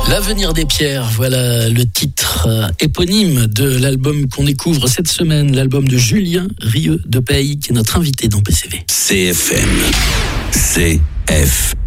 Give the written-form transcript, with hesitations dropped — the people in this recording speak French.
L'avenir des pierres, voilà le titre éponyme de l'album qu'on découvre cette semaine, l'album de Julien Rieux de Pailly, qui est notre invité dans PCV. CFM.